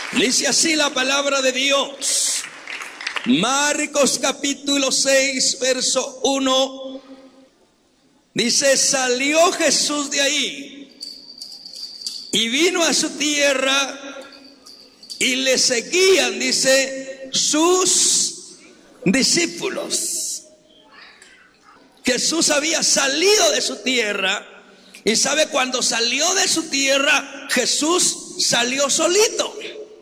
Dice así la palabra de Dios. Marcos capítulo 6, verso 1. Dice: salió Jesús de ahí y vino a su tierra y le seguían, dice, sus discípulos. Jesús había salido de su tierra. Y sabe, cuando salió de su tierra, Jesús salió solito.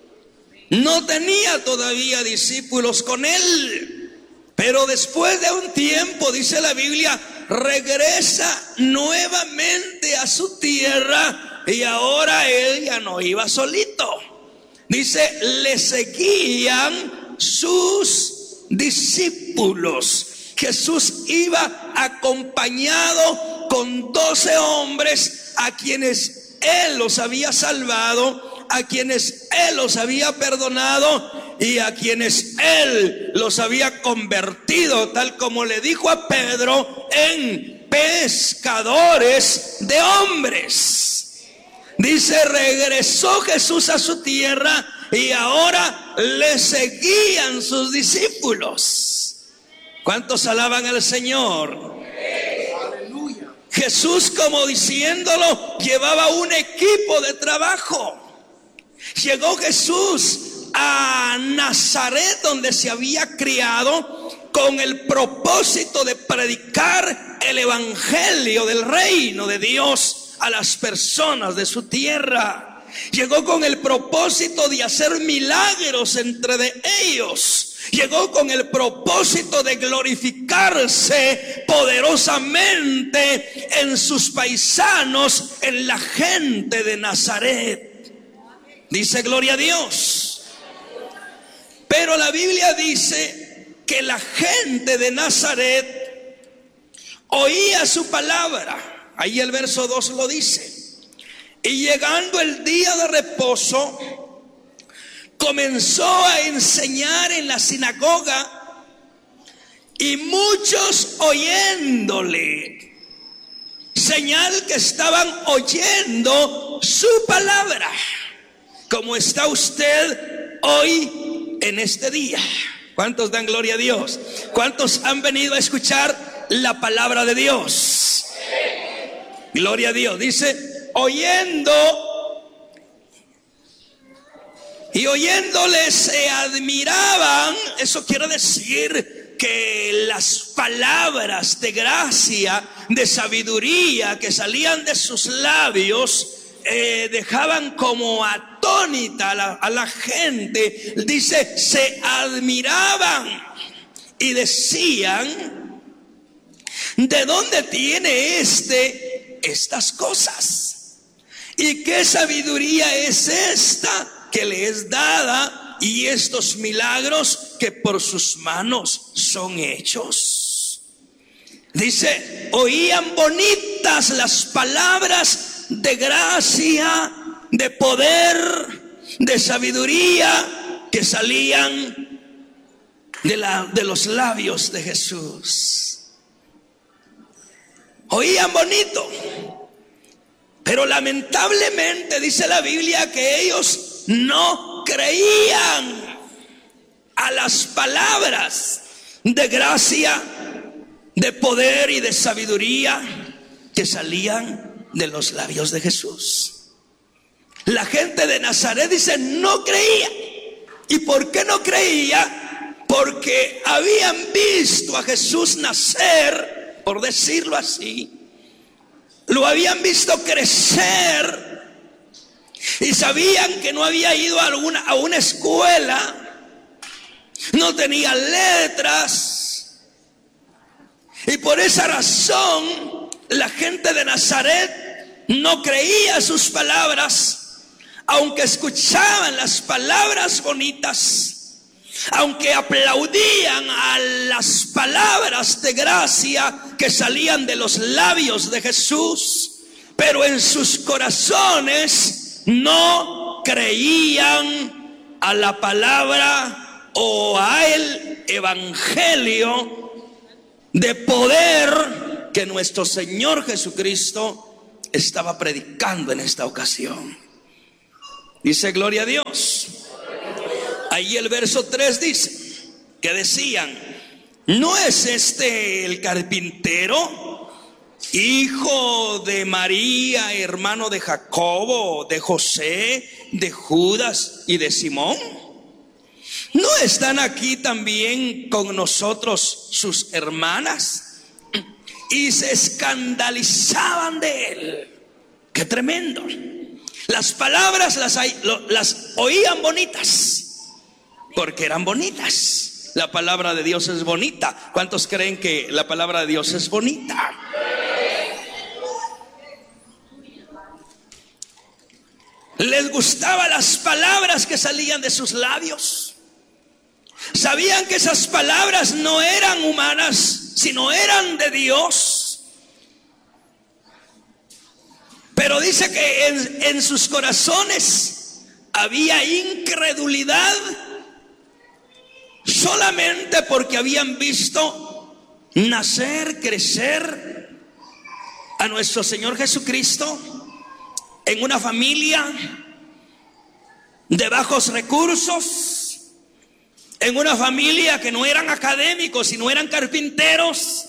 No tenía todavía discípulos con él. Pero después de un tiempo, dice la Biblia, regresa nuevamente a su tierra. Y ahora él ya no iba solito. Dice, le seguían sus discípulos. Jesús iba acompañado con 12 hombres a quienes él los había salvado, a quienes él los había perdonado y a quienes él los había convertido, tal como le dijo a Pedro, en pescadores de hombres. Dice, regresó Jesús a su tierra y ahora le seguían sus discípulos. ¿Cuántos alaban al Señor? Aleluya. Jesús, como diciéndolo, llevaba un equipo de trabajo. Llegó Jesús a Nazaret, donde se había criado, con el propósito de predicar el evangelio del reino de Dios a las personas de su tierra. Llegó con el propósito de hacer milagros entre de ellos. Llegó con el propósito de glorificarse poderosamente en sus paisanos, en la gente de Nazaret. Dice gloria a Dios. Pero la Biblia dice que la gente de Nazaret oía su palabra. Ahí el verso 2 lo dice. Y llegando el día de reposo, comenzó a enseñar en la sinagoga, y muchos oyéndole, señal que estaban oyendo su palabra, como está usted hoy en este día. ¿Cuántos dan gloria a Dios? ¿Cuántos han venido a escuchar la palabra de Dios? Gloria a Dios. Dice, oyendo, y oyéndole se admiraban. Eso quiere decir que las palabras de gracia, de sabiduría que salían de sus labios dejaban como atónita a la gente. Dice, se admiraban y decían, ¿de dónde tiene estas cosas? ¿Y qué sabiduría es esta que le es dada, y estos milagros que por sus manos son hechos? Dice, oían bonitas las palabras de gracia, de poder, de sabiduría que salían de los labios de Jesús. Oían bonito. Pero lamentablemente dice la Biblia que ellos no creían a las palabras de gracia, de poder y de sabiduría que salían de los labios de Jesús. La gente de Nazaret, dice, no creía. ¿Y por qué no creía? Porque habían visto a Jesús nacer, por decirlo así. Lo habían visto crecer y sabían que no había ido a una escuela, no tenía letras, y por esa razón la gente de Nazaret no creía sus palabras, aunque escuchaban las palabras bonitas, aunque aplaudían a las palabras de gracia que salían de los labios de Jesús, pero en sus corazones no creían a la palabra o a el evangelio de poder que nuestro Señor Jesucristo estaba predicando en esta ocasión. Dice gloria a Dios. Ahí el verso 3 dice que decían: ¿no es este el carpintero, hijo de María, hermano de Jacobo, de José, de Judas y de Simón? ¿No están aquí también con nosotros sus hermanas? Y se escandalizaban de él. ¡Qué tremendo! Las palabras las oían bonitas, porque eran bonitas. La palabra de Dios es bonita. ¿Cuántos creen que la palabra de Dios es bonita? Les gustaban las palabras que salían de sus labios. Sabían que esas palabras no eran humanas, sino eran de Dios. Pero dice que en sus corazones había incredulidad, solamente porque habían visto nacer, crecer a nuestro Señor Jesucristo en una familia de bajos recursos, en una familia que no eran académicos, sino eran carpinteros.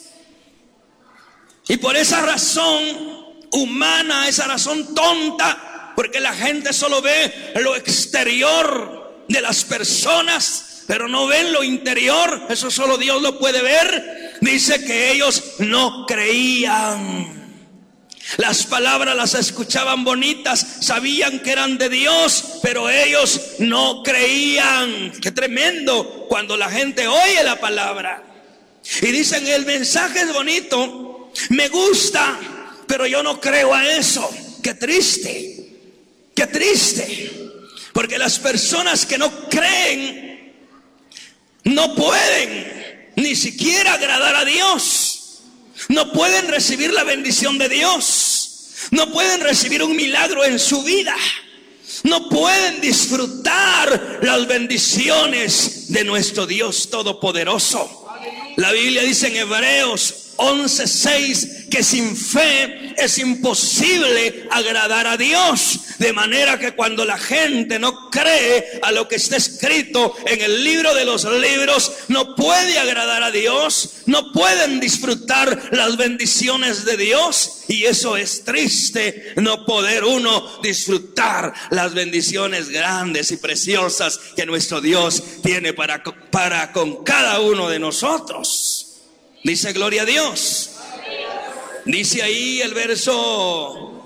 Y por esa razón humana, esa razón tonta, porque la gente solo ve lo exterior de las personas, pero no ven lo interior, eso solo Dios lo puede ver. Dice que ellos no creían. Las palabras las escuchaban bonitas, sabían que eran de Dios, pero ellos no creían. Qué tremendo cuando la gente oye la palabra y dicen: el mensaje es bonito, me gusta, pero yo no creo a eso. Qué triste, qué triste, porque las personas que no creen no pueden ni siquiera agradar a Dios. No pueden recibir la bendición de Dios. No pueden recibir un milagro en su vida. No pueden disfrutar las bendiciones de nuestro Dios Todopoderoso. La Biblia dice en Hebreos 11:6 que sin fe es imposible agradar a Dios. De manera que cuando la gente no cree a lo que está escrito en el libro de los libros, no puede agradar a Dios, no pueden disfrutar las bendiciones de Dios. Y eso es triste, no poder uno disfrutar las bendiciones grandes y preciosas que nuestro Dios tiene para con cada uno de nosotros. Dice gloria a Dios. Dice ahí el verso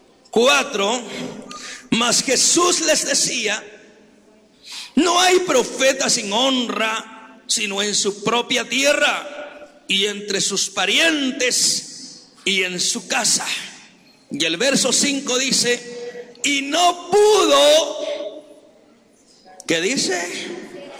4: mas Jesús les decía: no hay profeta sin honra, sino en su propia tierra y entre sus parientes y en su casa. Y el verso 5 dice: y no pudo, ¿qué dice?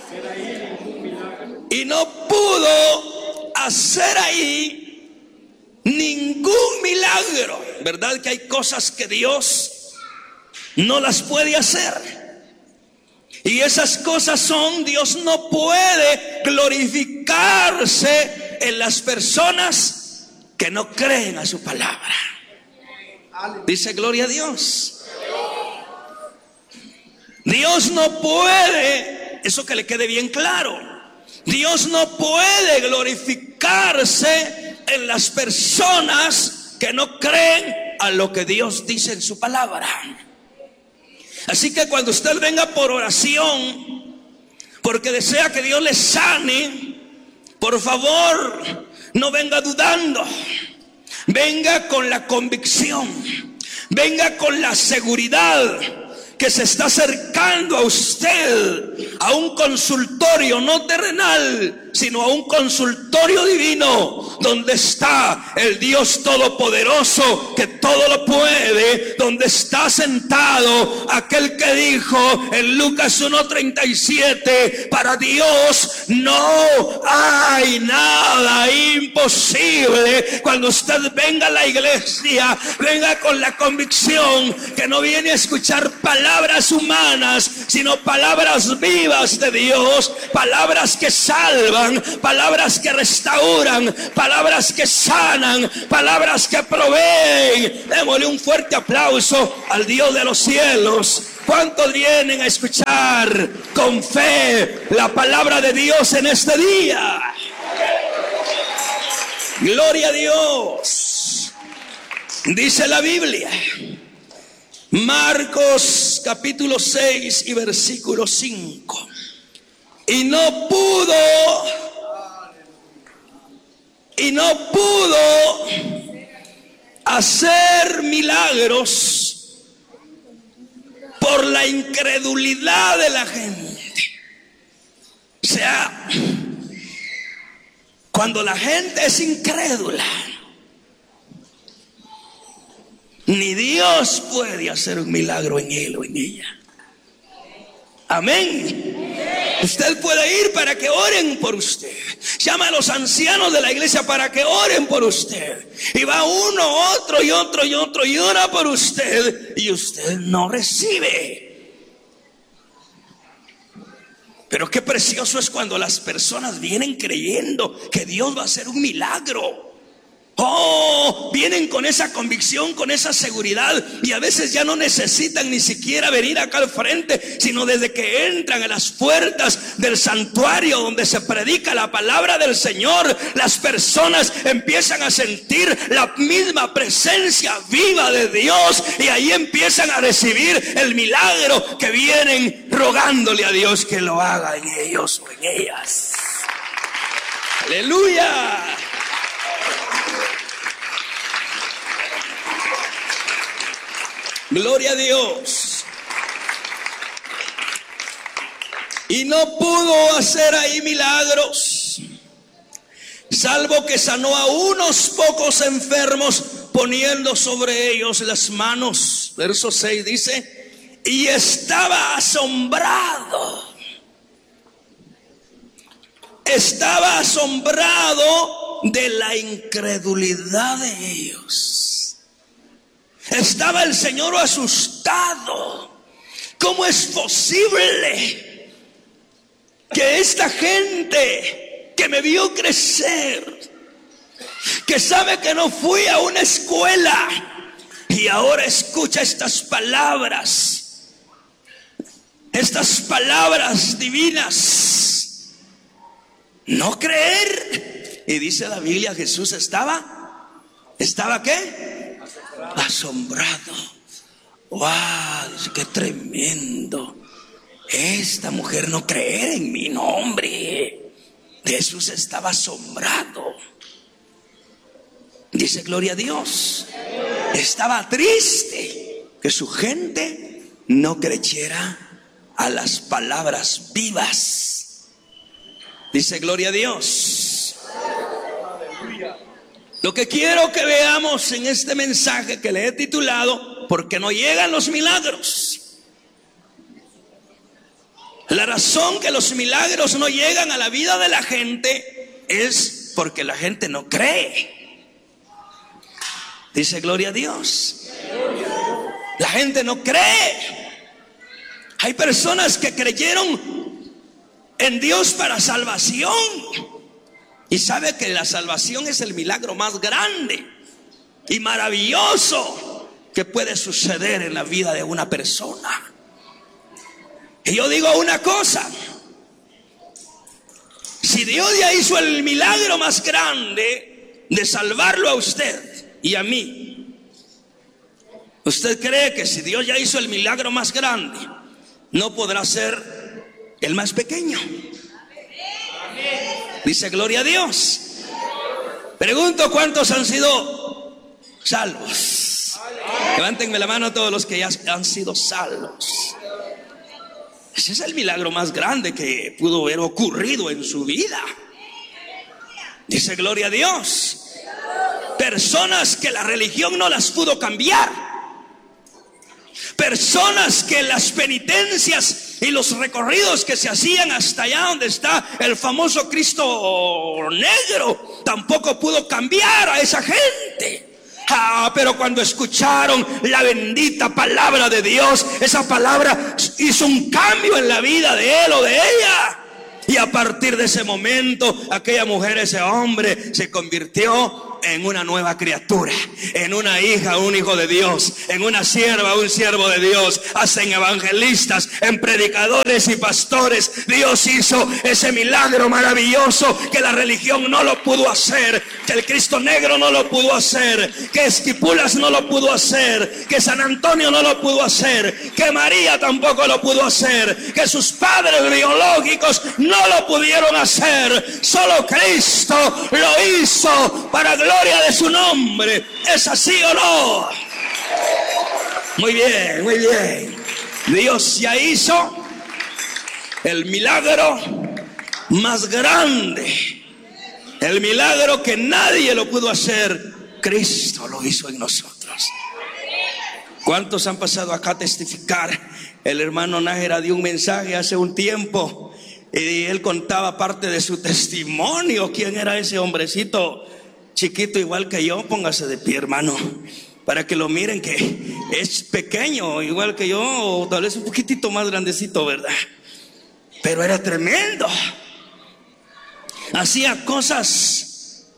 Y no pudo hacer ahí ningún milagro. ¿Verdad que hay cosas que Dios no las puede hacer? Y esas cosas son: Dios no puede glorificarse en las personas que no creen a su palabra. Dice gloria a Dios. Dios no puede, eso que le quede bien claro, Dios no puede glorificarse en las personas que no creen a lo que Dios dice en su palabra. Así que cuando usted venga por oración, porque desea que Dios le sane, por favor, no venga dudando. Venga con la convicción, venga con la seguridad que se está acercando a usted a un consultorio no terrenal, sino a un consultorio divino, donde está el Dios Todopoderoso que todo lo puede, donde está sentado aquel que dijo en Lucas 1:37: para Dios no hay nada imposible. Cuando usted venga a la iglesia, venga con la convicción que no viene a escuchar palabras humanas, sino palabras vivas de Dios, palabras que salvan, palabras que restauran, palabras que sanan, palabras que proveen. Démosle un fuerte aplauso al Dios de los cielos, ¿Cuántos vienen a escuchar con fe la palabra de Dios en este día? Gloria a Dios. Dice la Biblia, Marcos capítulo 6 y versículo 5. Y no pudo hacer milagros por la incredulidad de la gente. O sea, cuando la gente es incrédula, ni Dios puede hacer un milagro en él o en ella. Amén. Usted puede ir para que oren por usted. Llama a los ancianos de la iglesia para que oren por usted. Y va uno, otro y otro y otro y ora por usted. Y usted no recibe. Pero qué precioso es cuando las personas vienen creyendo que Dios va a hacer un milagro. Oh, vienen con esa convicción, con esa seguridad, y a veces ya no necesitan ni siquiera venir acá al frente, sino desde que entran a las puertas del santuario donde se predica la palabra del Señor, las personas empiezan a sentir la misma presencia viva de Dios, y ahí empiezan a recibir el milagro que vienen rogándole a Dios que lo haga en ellos o en ellas. Aleluya. Gloria a Dios. Y no pudo hacer ahí milagros, salvo que sanó a unos pocos enfermos poniendo sobre ellos las manos. Verso 6 dice, y estaba asombrado. Estaba asombrado de la incredulidad de ellos. Estaba el Señor asustado. ¿Cómo es posible que esta gente que me vio crecer, que sabe que no fui a una escuela y ahora escucha estas palabras divinas, no creer? Y dice la Biblia, Jesús estaba ¿qué? Asombrado. Wow, qué tremendo. Esta mujer no creer en mi nombre. Jesús estaba asombrado. Dice gloria a Dios. Estaba triste que su gente no creyera a las palabras vivas. Dice gloria a Dios. Lo que quiero que veamos en este mensaje que le he titulado, ¿por qué no llegan los milagros? La razón que los milagros no llegan a la vida de la gente es porque la gente no cree. Dice gloria a Dios. La gente no cree. Hay personas que creyeron en Dios para salvación. Y sabe que la salvación es el milagro más grande y maravilloso que puede suceder en la vida de una persona. Y yo digo una cosa: si Dios ya hizo el milagro más grande de salvarlo a usted y a mí, ¿usted cree que si Dios ya hizo el milagro más grande, no podrá ser el más pequeño? Dice gloria a Dios. Pregunto, ¿cuántos han sido salvos? Levántenme la mano todos los que ya han sido salvos. Ese es el milagro más grande que pudo haber ocurrido en su vida. Dice gloria a Dios. Personas que la religión no las pudo cambiar. Personas que las penitencias y los recorridos que se hacían hasta allá donde está el famoso Cristo negro tampoco pudo cambiar a esa gente. Pero cuando escucharon la bendita palabra de Dios, esa palabra hizo un cambio en la vida de él o de ella. Y a partir de ese momento, aquella mujer, ese hombre se convirtió en una nueva criatura, en una hija, un hijo de Dios, en una sierva, un siervo de Dios, hasta en evangelistas, en predicadores y pastores. Dios hizo ese milagro maravilloso que la religión no lo pudo hacer, que el Cristo Negro no lo pudo hacer, que Esquipulas no lo pudo hacer, que San Antonio no lo pudo hacer, que María tampoco lo pudo hacer, que sus padres biológicos no lo pudieron hacer. Solo Cristo lo hizo para gloria de su nombre. ¿Es así o no? Muy bien, muy bien. Dios ya hizo el milagro más grande, el milagro que nadie lo pudo hacer. Cristo lo hizo en nosotros. ¿Cuántos han pasado acá a testificar? El hermano Nájera dio un mensaje hace un tiempo y él contaba parte de su testimonio. ¿Quién era ese hombrecito chiquito igual que yo? Póngase de pie, hermano, para que lo miren, que es pequeño igual que yo, o tal vez un poquitito más grandecito, ¿verdad? Pero era tremendo. Hacía cosas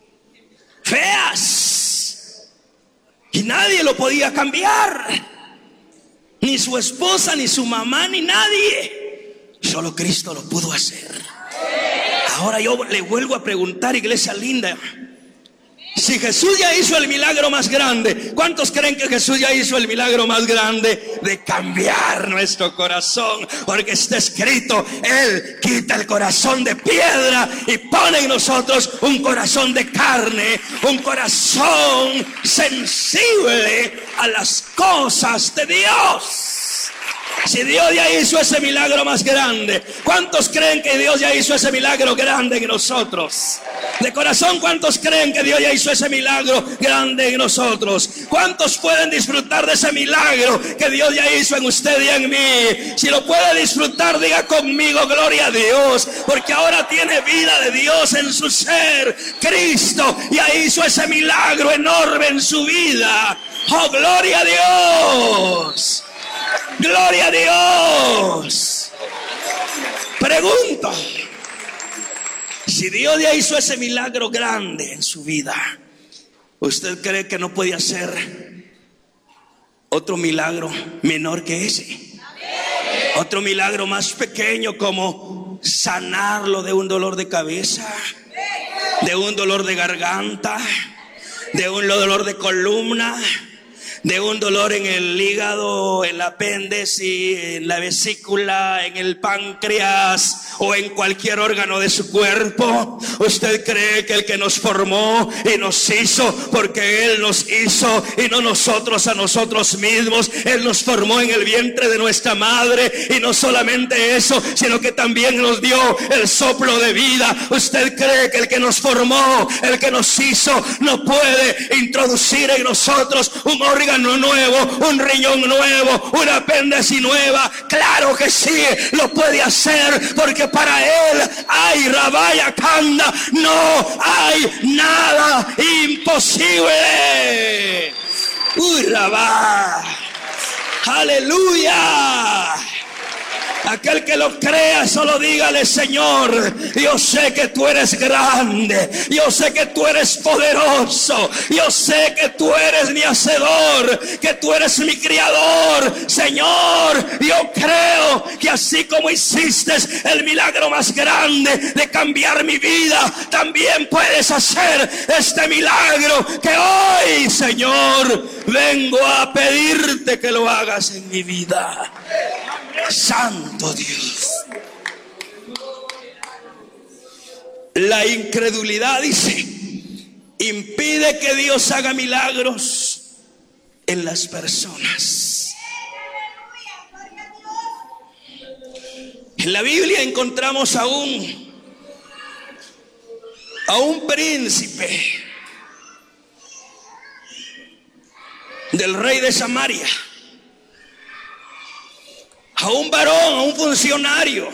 feas y nadie lo podía cambiar, ni su esposa, ni su mamá, ni nadie. Solo Cristo lo pudo hacer. Ahora yo le vuelvo a preguntar, iglesia linda, si Jesús ya hizo el milagro más grande, ¿cuántos creen que Jesús ya hizo el milagro más grande de cambiar nuestro corazón? Porque está escrito, Él quita el corazón de piedra y pone en nosotros un corazón de carne, un corazón sensible a las cosas de Dios. Si Dios ya hizo ese milagro más grande, ¿cuántos creen que Dios ya hizo ese milagro grande en nosotros? De corazón, ¿cuántos creen que Dios ya hizo ese milagro grande en nosotros? ¿Cuántos pueden disfrutar de ese milagro que Dios ya hizo en usted y en mí? Si lo puede disfrutar, diga conmigo, gloria a Dios, porque ahora tiene vida de Dios en su ser. Cristo ya hizo ese milagro enorme en su vida. ¡Oh, gloria a Dios! ¡Gloria a Dios! Pregunto, si Dios ya hizo ese milagro grande en su vida, ¿usted cree que no puede hacer otro milagro menor que ese? Otro milagro más pequeño, como sanarlo de un dolor de cabeza, de un dolor de garganta, de un dolor de columna, de un dolor en el hígado, en el apéndice, en la vesícula, en el páncreas o en cualquier órgano de su cuerpo. ¿Usted cree que el que nos formó y nos hizo, porque Él nos hizo y no nosotros a nosotros mismos? Él nos formó en el vientre de nuestra madre, y no solamente eso, sino que también nos dio el soplo de vida. ¿Usted cree que el que nos formó, el que nos hizo, no puede introducir en nosotros un órgano nuevo, un riñón nuevo, una apéndice nueva? Claro que sí, lo puede hacer, porque para Él hay Rabaya Kanda, no hay nada imposible. Uy, Rabá, aleluya. Aquel que lo crea, solo dígale: Señor, yo sé que tú eres grande, yo sé que tú eres poderoso, yo sé que tú eres mi hacedor, que tú eres mi criador. Señor, yo creo que así como hiciste el milagro más grande de cambiar mi vida, también puedes hacer este milagro que hoy, Señor, vengo a pedirte que lo hagas en mi vida. Santo Dios. La incredulidad, dice, impide que Dios haga milagros en las personas. En la Biblia encontramos a un príncipe del rey de Samaria, a un varón, a un funcionario,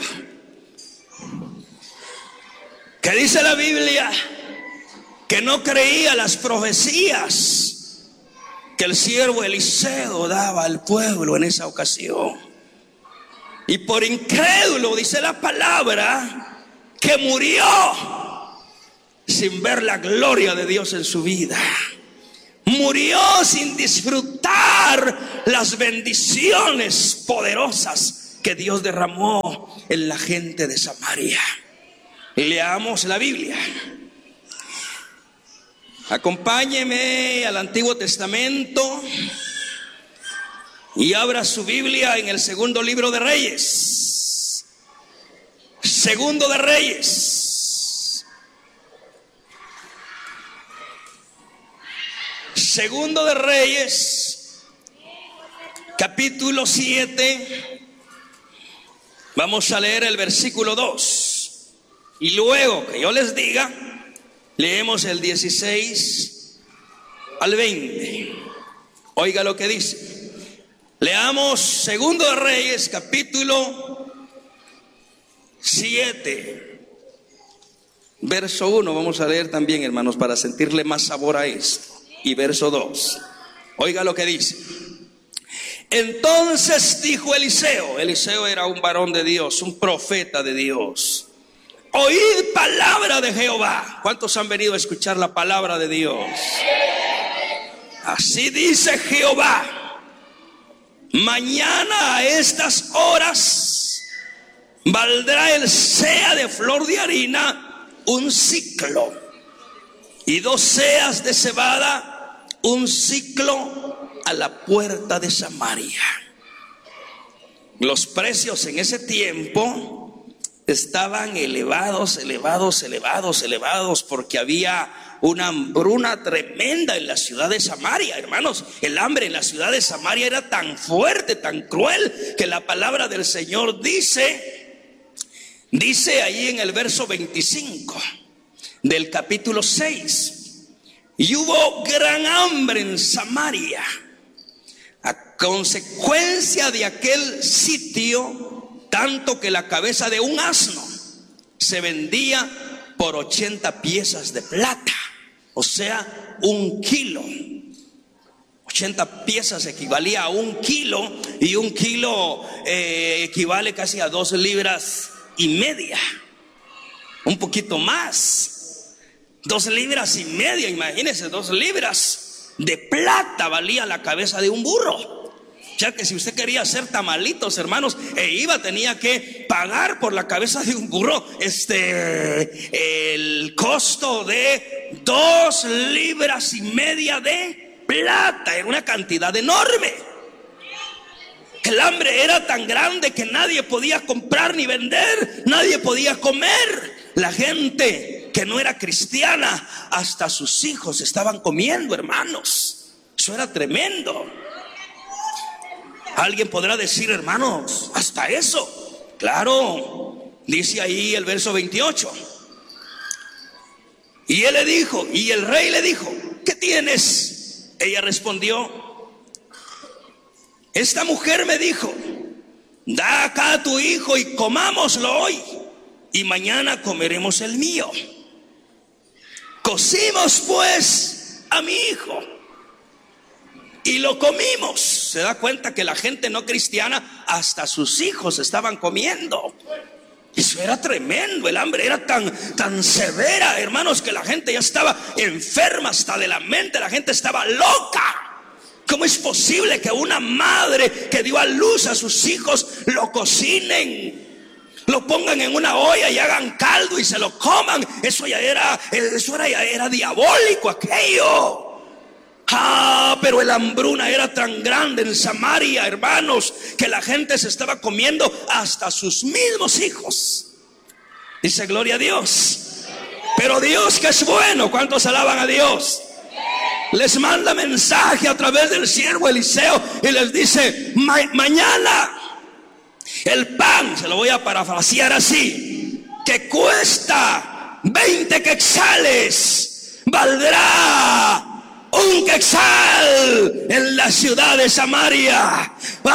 que dice la Biblia que no creía las profecías que el siervo Eliseo daba al pueblo en esa ocasión. Y por incrédulo, dice la palabra, que murió sin ver la gloria de Dios en su vida. Murió sin disfrutar las bendiciones poderosas que Dios derramó en la gente de Samaria. Leamos la Biblia. Acompáñeme al Antiguo Testamento y abra su Biblia en el segundo libro de Reyes. Segundo de Reyes. Segundo de Reyes, capítulo 7. Vamos a leer el versículo 2. Y luego que yo les diga, leemos el 16 al 20. Oiga lo que dice. Leamos Segundo de Reyes, capítulo 7, verso 1. Vamos a leer también, hermanos, para sentirle más sabor a esto. Y verso 2. Oiga lo que dice. Entonces dijo Eliseo. Eliseo era un varón de Dios, un profeta de Dios. Oíd palabra de Jehová. ¿Cuántos han venido a escuchar la palabra de Dios? Así dice Jehová: mañana a estas horas valdrá el seah de flor de harina un siclo, y 2 seas de cebada un siclo a la puerta de Samaria. Los precios en ese tiempo estaban elevados, porque había una hambruna tremenda en la ciudad de Samaria. Hermanos, el hambre en la ciudad de Samaria era tan fuerte, tan cruel, que la palabra del Señor dice ahí en el verso 25 del capítulo 6: y hubo gran hambre en Samaria a consecuencia de aquel sitio, tanto que la cabeza de un asno se vendía por 80 piezas de plata, o sea, 1 kilo. 80 piezas equivalía a 1 kilo, y 1 kilo equivale casi a 2 libras y media, un poquito más. 2 libras y media, imagínense, 2 libras de plata valía la cabeza de un burro. Ya que si usted quería hacer tamalitos, hermanos, tenía que pagar por la cabeza de un burro el costo de 2 libras y media de plata. Era una cantidad enorme. El hambre era tan grande que nadie podía comprar ni vender, nadie podía comer. La gente que no era cristiana, hasta sus hijos estaban comiendo, hermanos. Eso era tremendo. Alguien podrá decir, hermanos, hasta eso. Claro, dice ahí el verso 28. Y él le dijo, y el rey le dijo: ¿qué tienes? Ella respondió: esta mujer me dijo: da acá a tu hijo y comámoslo hoy, y mañana comeremos el mío. Cocimos pues a mi hijo y lo comimos. Se da cuenta que la gente no cristiana, hasta sus hijos estaban comiendo. Eso era tremendo. El hambre era tan severa, hermanos, que la gente ya estaba enferma hasta de la mente. La gente estaba loca. ¿Cómo es posible que una madre que dio a luz a sus hijos lo cocinen, lo pongan en una olla y hagan caldo y se lo coman? Eso ya era diabólico aquello. Pero el hambruna era tan grande en Samaria, hermanos, que la gente se estaba comiendo hasta sus mismos hijos. Dice gloria a Dios. Pero Dios, que es bueno, ¿cuántos alaban a Dios? Les manda mensaje a través del siervo Eliseo y les dice: mañana el pan, se lo voy a parafrasear así, que cuesta 20 quetzales, valdrá 1 quetzal en la ciudad de Samaria.